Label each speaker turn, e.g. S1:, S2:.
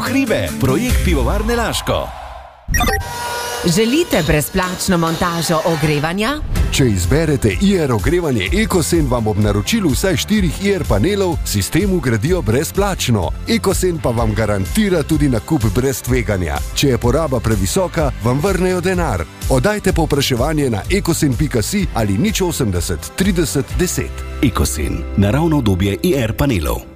S1: Hribe, projekt Pivovarne Laško.
S2: Želite brezplačno montažo ogrevanja?
S3: Če izberete IR ogrevanje Ekosen, vam ob naročilu vsaj 4 IR panelov sistem vgradijo brezplačno. Ekosen pa vam garantira tudi nakup brez tveganja. Če je poraba previsoka, vam vrnejo denar. Oddajte povpraševanje na ekosen.si ali 080 30 10.
S1: Ekosen, naravno obdobje IR panelov.